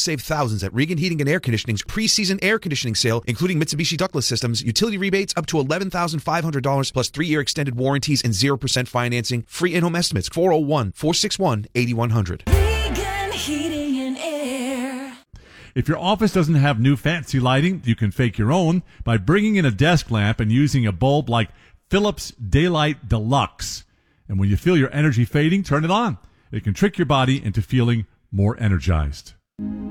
save thousands at Regan Heating and Air Conditioning's pre-season air conditioning sale, including Mitsubishi ductless systems, utility rebates up to $11,500 plus 3-year extended warranties and 0% financing. Free in-home estimates. 401-461-8100. Regan Heating and Air. If your office doesn't have new fancy lighting, you can fake your own by bringing in a desk lamp and using a bulb like Philips Daylight Deluxe. And when you feel your energy fading, turn it on. It can trick your body into feeling more energized.